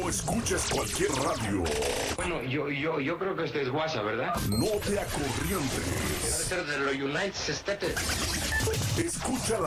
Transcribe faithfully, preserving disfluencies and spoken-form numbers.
No escuches cualquier radio. Bueno, yo, yo, yo creo que este es WhatsApp, ¿verdad? No te acorrientes. Debe ser de los United States. Escucha la